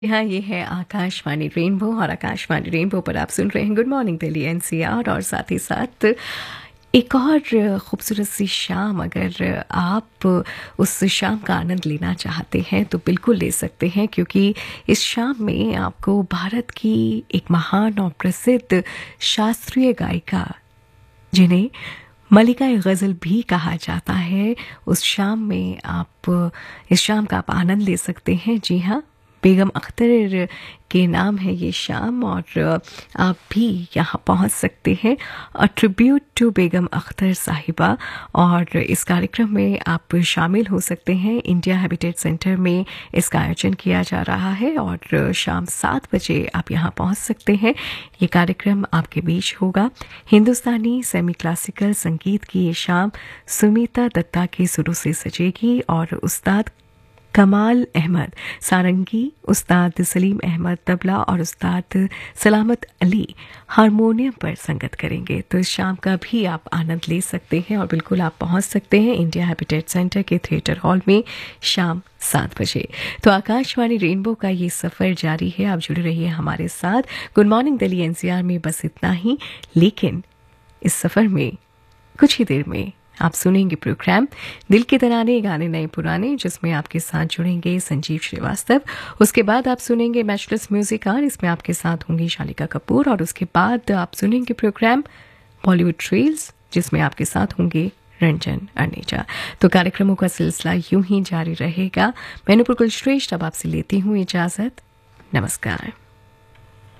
हाँ, ये है आकाशवाणी रेनबो और आकाशवाणी रेनबो पर आप सुन रहे हैं गुड मॉर्निंग दिल्ली एनसीआर और साथ ही साथ एक और खूबसूरत सी शाम। अगर आप उस शाम का आनंद लेना चाहते हैं तो बिल्कुल ले सकते हैं, क्योंकि इस शाम में आपको भारत की एक महान और प्रसिद्ध शास्त्रीय गायिका, जिन्हें मलिका गज़ल भी कहा जाता है, उस शाम में आप इस शाम का आप आनंद ले सकते हैं। जी हाँ, बेगम अख्तर के नाम है ये शाम और आप भी यहाँ पहुँच सकते हैं। अ ट्रिब्यूट टू बेगम अख्तर साहिबा, और इस कार्यक्रम में आप शामिल हो सकते हैं। इंडिया हैबिटेट सेंटर में इसका आयोजन किया जा रहा है और शाम 7 बजे आप यहाँ पहुँच सकते हैं। ये कार्यक्रम आपके बीच होगा। हिंदुस्तानी सेमी क्लासिकल संगीत की ये शाम सुमिता दत्ता के सुरों से सजेगी और उस्ताद कमाल अहमद सारंगी, उस्ताद सलीम अहमद तबला और उस्ताद सलामत अली हारमोनियम पर संगत करेंगे। तो इस शाम का भी आप आनंद ले सकते हैं और बिल्कुल आप पहुंच सकते हैं इंडिया हैबिटेट सेंटर के थिएटर हॉल में शाम 7 बजे। तो आकाशवाणी रेनबो का ये सफ़र जारी है, आप जुड़े रहिए हमारे साथ। गुड मॉर्निंग दिल्ली एनसीआर में बस इतना ही, लेकिन इस सफ़र में कुछ ही देर में आप सुनेंगे प्रोग्राम दिल के तराने गाने नए पुराने, जिसमें आपके साथ जुड़ेंगे संजीव श्रीवास्तव। उसके बाद आप सुनेंगे मैचलेस म्यूजिक आर, इसमें आपके साथ होंगी शालिका कपूर। और उसके बाद आप सुनेंगे प्रोग्राम बॉलीवुड ट्रेल्स, जिसमें आपके साथ होंगे रंजन अर्नेजा। तो कार्यक्रमों का सिलसिला यूं ही जारी रहेगा। मैं नुपुर कुलश्रेष्ठ अब आपसे लेती हूँ इजाज़त। नमस्कार।